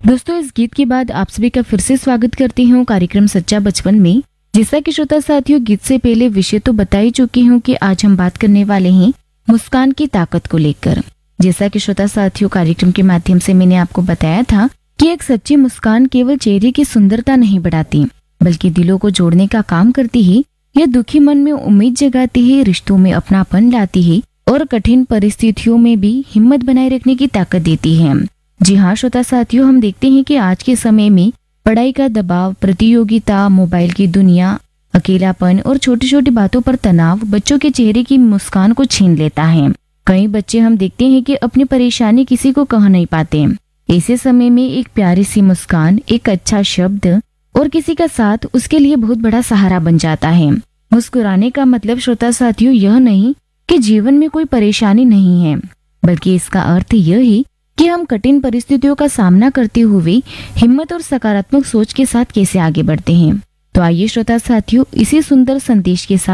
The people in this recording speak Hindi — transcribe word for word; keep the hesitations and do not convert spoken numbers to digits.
दोस्तों, इस गीत के बाद आप सभी का फिर से स्वागत करती हूँ कार्यक्रम सच्चा बचपन में। जैसा कि श्रोता साथियों, गीत से पहले विषय तो बता ही चुकी हूँ कि आज हम बात करने वाले हैं मुस्कान की ताकत को लेकर। जैसा कि श्रोता साथियों, कार्यक्रम के माध्यम से मैंने आपको बताया था कि एक सच्ची मुस्कान केवल चेहरे की सुंदरता नहीं बढ़ाती, बल्कि दिलों को जोड़ने का काम करती है। यह दुखी मन में उम्मीद जगाती है, रिश्तों में अपनापन लाती है और कठिन परिस्थितियों में भी हिम्मत बनाए रखने की ताकत देती है। जी हाँ श्रोता साथियों, हम देखते हैं कि आज के समय में पढ़ाई का दबाव, प्रतियोगिता, मोबाइल की दुनिया, अकेलापन और छोटी छोटी बातों पर तनाव बच्चों के चेहरे की मुस्कान को छीन लेता है। कई बच्चे हम देखते हैं कि अपनी परेशानी किसी को कह नहीं पाते। ऐसे समय में एक प्यारी सी मुस्कान, एक अच्छा शब्द और किसी का साथ उसके लिए बहुत बड़ा सहारा बन जाता है। मुस्कुराने का मतलब श्रोता साथियों यह नहीं कि जीवन में कोई परेशानी नहीं है, बल्कि इसका अर्थ यह है कि हम कठिन परिस्थितियों का सामना करते हुए हिम्मत और सकारात्मक सोच के साथ कैसे आगे बढ़ते हैं। तो आइए श्रोता साथियों, इसी सुंदर संदेश के साथ